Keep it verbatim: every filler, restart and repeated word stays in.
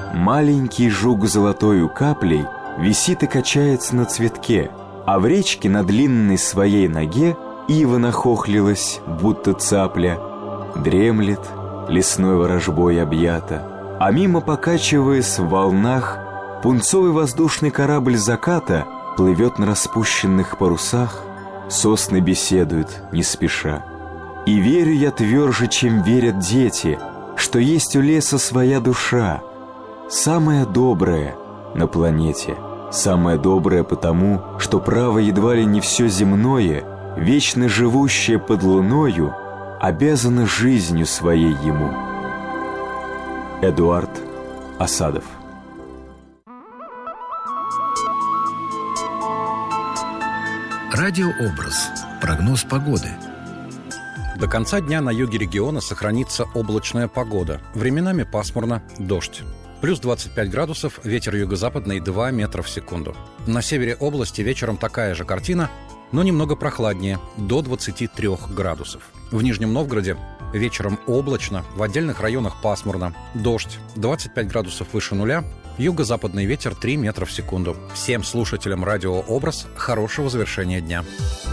Маленький жук золотою каплей висит и качается на цветке, а в речке на длинной своей ноге ива нахохлилась, будто цапля. Дремлет, лесной ворожбой объята, а мимо, покачиваясь в волнах, пунцовый воздушный корабль заката плывет на распущенных парусах, сосны беседуют не спеша. И верю я тверже, чем верят дети, что есть у леса своя душа, самая добрая на планете, самая добрая потому, что право едва ли не все земное, вечно живущее под луною, обязано жизнью своей ему. Эдуард Асадов. Радиообраз. Прогноз погоды. До конца дня на юге региона сохранится облачная погода. Временами пасмурно, дождь. Плюс двадцать пять градусов, ветер юго-западный два метра в секунду. На севере области вечером такая же картина, но немного прохладнее, до двадцати трёх градусов. В Нижнем Новгороде вечером облачно, в отдельных районах пасмурно, дождь, двадцать пять градусов выше нуля, юго-западный ветер три метра в секунду. Всем слушателям радиообраз хорошего завершения дня.